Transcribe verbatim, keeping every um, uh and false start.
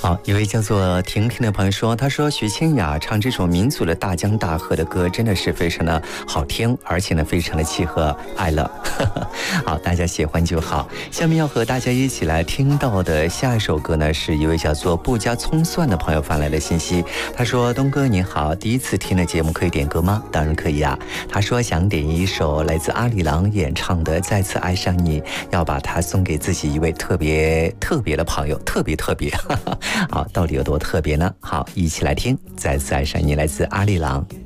好，有位叫做婷婷的朋友说，他说徐千雅唱这首民族的大江大河的歌真的是非常的好听，而且呢非常的契合爱乐。好，大家喜欢就好。下面要和大家一起来听到的下一首歌呢，是一位叫做不加葱蒜的朋友发来的信息。他说，东哥你好，第一次听的节目可以点歌吗？当然可以啊。他说想点一首来自阿里郎演唱的再次爱上你，要把它送给自己一位特别特别的朋友，特别特别。好，到底有多特别呢？好，一起来听再次爱上你，来自阿里郎。